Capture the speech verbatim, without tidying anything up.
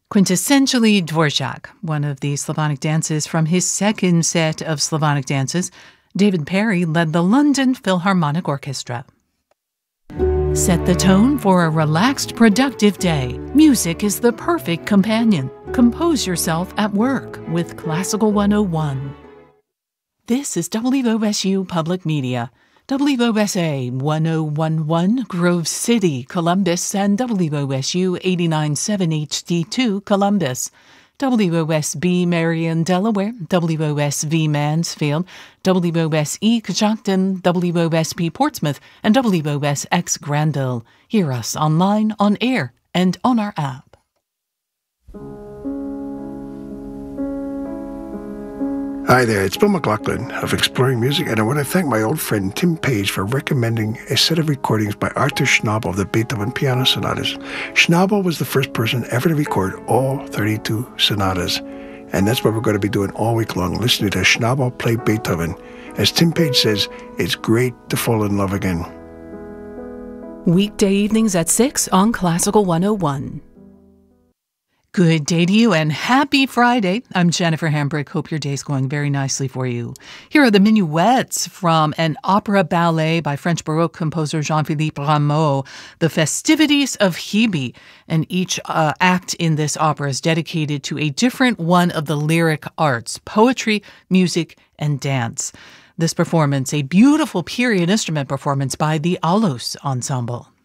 Quintessentially Dvorak, one of the Slavonic dances from his second set of Slavonic dances. David Perry led the London Philharmonic Orchestra. Set the tone for a relaxed, productive day. Music is the perfect companion. Compose yourself at work with Classical one oh one. This is W O S U Public Media. W O S A one oh one point one Grove City, Columbus, and W O S U eighty-nine point seven H D two Columbus. W O S B Marion, Delaware, W O S V Mansfield, W O S E Coshocton, W O S P Portsmouth, and W O S X Granville. Hear us online, on air, and on our app. Hi there, it's Bill McLaughlin of Exploring Music, and I want to thank my old friend Tim Page for recommending a set of recordings by Arthur Schnabel of the Beethoven Piano Sonatas. Schnabel was the first person ever to record all thirty-two sonatas, and that's what we're going to be doing all week long, listening to Schnabel play Beethoven. As Tim Page says, it's great to fall in love again. Weekday evenings at six on Classical one oh one. Good day to you and happy Friday. I'm Jennifer Hambrick. Hope your day's going very nicely for you. Here are the minuets from an opera ballet by French Baroque composer Jean-Philippe Rameau, The Festivities of Hebe. And each uh, act in this opera is dedicated to a different one of the lyric arts, poetry, music, and dance. This performance, a beautiful period instrument performance by the Alos Ensemble.